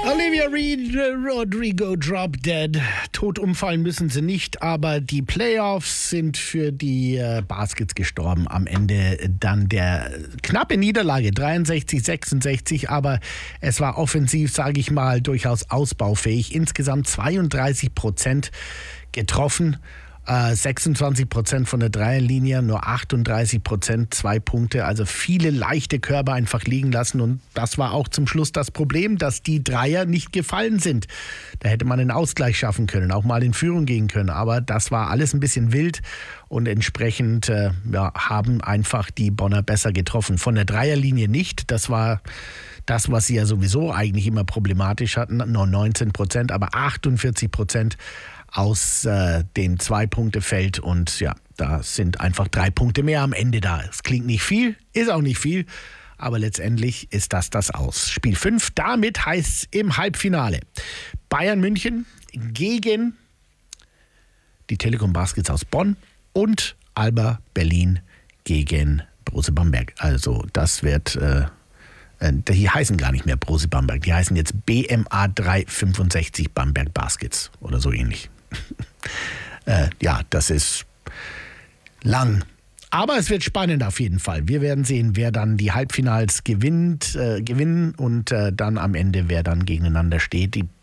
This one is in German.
Olivia Reed, Rodrigo Drop Dead. Tot umfallen müssen sie nicht, aber die Playoffs sind für die Baskets gestorben. Am Ende dann der knappe Niederlage, 63-66, aber es war offensiv, sage ich mal, durchaus ausbaufähig. Insgesamt 32% getroffen. 26% von der Dreierlinie, nur 38%, 2 Punkte, also viele leichte Körbe einfach liegen lassen und das war auch zum Schluss das Problem, dass die Dreier nicht gefallen sind. Da hätte man einen Ausgleich schaffen können, auch mal in Führung gehen können, aber das war alles ein bisschen wild und entsprechend haben einfach die Bonner besser getroffen. Von der Dreierlinie nicht, das war das, was sie ja sowieso eigentlich immer problematisch hatten, nur 19%, aber 48% aus dem 2-Punkte-Feld und ja, da sind einfach 3 Punkte mehr am Ende da. Es klingt nicht viel, ist auch nicht viel, aber letztendlich ist das Aus. Spiel 5, damit heißt es im Halbfinale Bayern München gegen die Telekom Baskets aus Bonn und Alba Berlin gegen Borussia Bamberg. Also das wird... die heißen gar nicht mehr Borussia Bamberg, die heißen jetzt BMA 365 Bamberg Baskets oder so ähnlich. Das ist lang. Aber es wird spannend auf jeden Fall. Wir werden sehen, wer dann die Halbfinals gewinnen und dann am Ende, wer dann gegeneinander steht. Die